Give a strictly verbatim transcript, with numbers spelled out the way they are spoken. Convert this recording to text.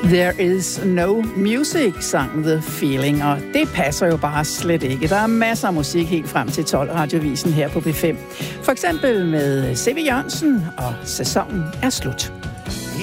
There is no music, sang The Feeling, og det passer jo bare slet ikke. Der er masser af musik helt frem til tolv radiovisen her på B fem. For eksempel med C V Jørgensen, og sæsonen er slut.